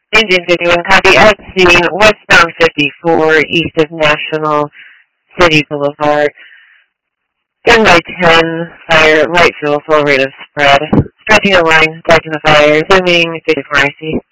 Engine 51 copy at scene, westbound 54, east of National City Boulevard. Gun by 10, fire, light fuel, full rate of spread. Stretching a line, lighting the fire, zooming 54 IC.